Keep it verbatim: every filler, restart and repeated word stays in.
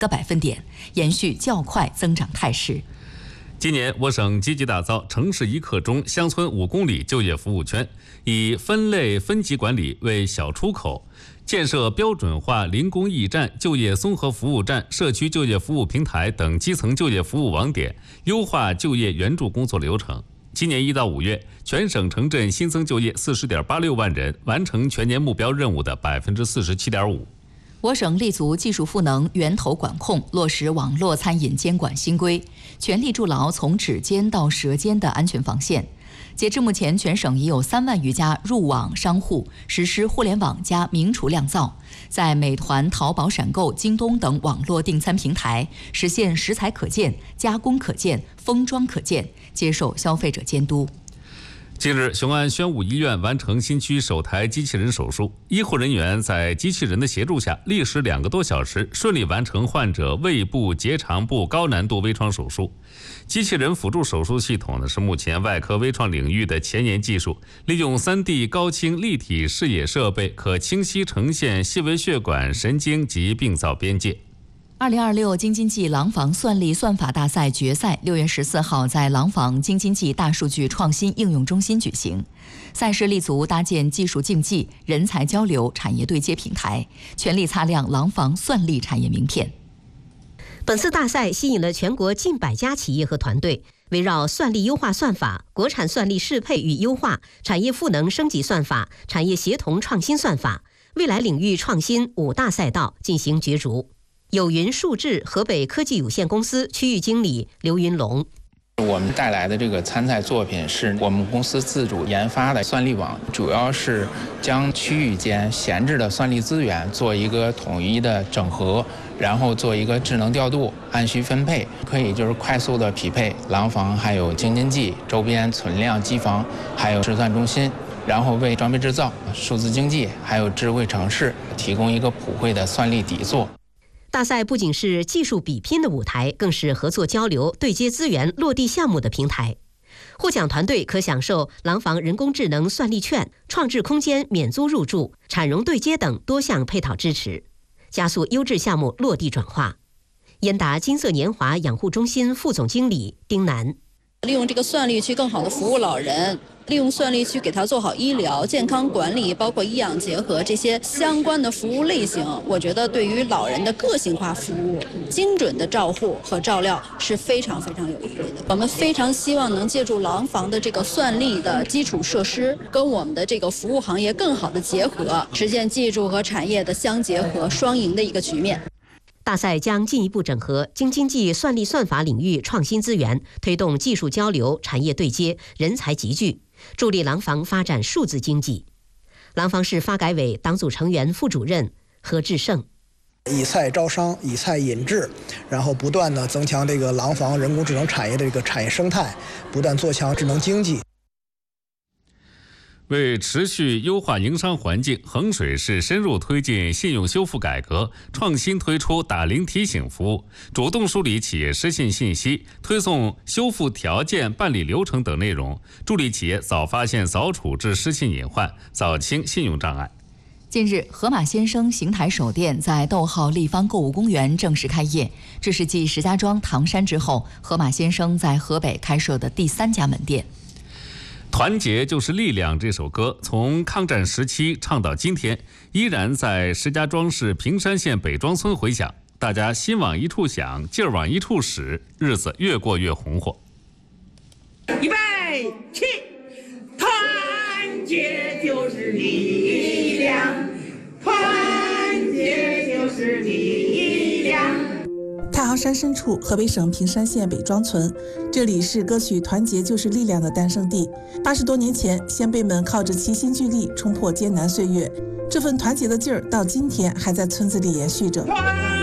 个百分点，延续较快增长态势。 今年，我省积极打造城市一刻钟乡村五公里就业服务圈，以分类分级管理为小出口，建设标准化零工驿站、就业综合服务站、社区就业服务平台等基层就业服务网点，优化就业援助工作流程。今年一到五月，全省城镇新增就业四十点八六万人，完成全年目标任务的百分之四十七点五。 我省立足技术赋能源头管控，落实网络餐饮监管新规，全力筑牢从指尖到舌尖的安全防线。截至目前，全省已有三万余家入网商户实施互联网加明厨亮灶，在美团、淘宝、闪购、京东等网络订餐平台实现食材可见、加工可见、封装可见，接受消费者监督。 近日，雄安宣武医院完成新区首台机器人手术，医护人员在机器人的协助下，历时两个多小时，顺利完成患者胃部、结肠部高难度微创手术。机器人辅助手术系统呢，是目前外科微创领域的前沿技术，利用 三 D 高清立体视野设备，可清晰呈现细微血管、神经及病灶边界。 二零二六京津冀廊坊算力算法大赛决赛六月十四号在廊坊京津冀大数据创新应用中心举行。赛事立足搭建技术竞技、人才交流、产业对接平台，全力擦亮廊坊算力产业名片。 本次大赛吸引了全国近百家企业和团队，围绕算力优化算法、国产算力适配与优化、产业赋能升级算法、产业协同创新算法、未来领域创新五大赛道进行角逐。有云数智河北科技有限公司区域经理刘云龙。 我们带来的这个参赛作品是我们公司自主研发的算力网，主要是将区域间闲置的算力资源做一个统一的整合，然后做一个智能调度，按需分配，可以就是快速的匹配廊坊还有京津冀周边存量机房，还有试算中心，然后为装备制造、数字经济还有智慧城市提供一个普惠的算力底座。 大赛不仅是技术比拼的舞台，更是合作交流、对接资源、落地项目的平台。获奖团队可享受廊坊人工智能算力券、创智空间免租入住、产融对接等多项配套支持，加速优质项目落地转化。燕达金色年华养护中心副总经理丁楠。 利用这个算力去更好的服务老人，利用算力去给他做好医疗健康管理，包括医养结合这些相关的服务类型，我觉得对于老人的个性化服务、精准的照护和照料是非常非常有意义的。我们非常希望能借助廊坊的这个算力的基础设施，跟我们的这个服务行业更好的结合，实现技术和产业的相结合、双赢的一个局面。 大赛将进一步整合京津冀算力算法领域创新资源，推动技术交流、产业对接、人才集聚，助力廊坊发展数字经济。廊坊市发改委党组成员、副主任何志胜。 以菜招商，以菜引智，然后不断的增强这个廊坊人工智能产业的这个产业生态，不断做强智能经济。 为持续优化营商环境，衡水市深入推进信用修复改革，创新推出打铃提醒服务，主动梳理企业失信信息，推送修复条件、办理流程等内容，助力企业早发现、早处置失信隐患，早清信用障碍。 近日，河马先生邢台首店在逗号立方购物公园正式开业，这是继石家庄、唐山之后，河马先生在河北开设的第三家门店。 团结就是力量这首歌从抗战时期唱到今天，依然在石家庄市平山县北庄村回响，大家心往一处想，劲儿往一处使，日子越过越红火。 预备起，团结就是力量，团结就是力量。 太行山深处，河北省平山县北庄村，这里是歌曲《团结就是力量》的诞生地。八十多年前，先辈们靠着齐心聚力冲破艰难岁月，这份团结的劲儿到今天还在村子里延续着。